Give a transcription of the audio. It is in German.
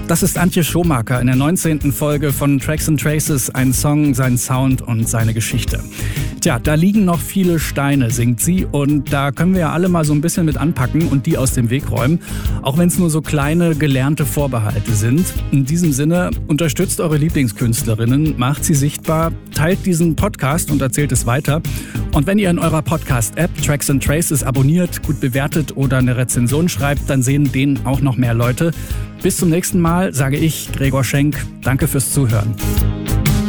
Das ist Antje Schomaker in der 19. Folge von Tracks and Traces, ein Song, sein Sound und seine Geschichte. Tja, da liegen noch viele Steine, singt sie, und da können wir ja alle mal so ein bisschen mit anpacken und die aus dem Weg räumen, auch wenn es nur so kleine, gelernte Vorbehalte sind. In diesem Sinne, unterstützt eure Lieblingskünstlerinnen, macht sie sichtbar, teilt diesen Podcast und erzählt es weiter. Und wenn ihr in eurer Podcast-App Tracks and Traces abonniert, gut bewertet oder eine Rezension schreibt, dann sehen den auch noch mehr Leute. Bis zum nächsten Mal sage ich, Gregor Schenk, danke fürs Zuhören.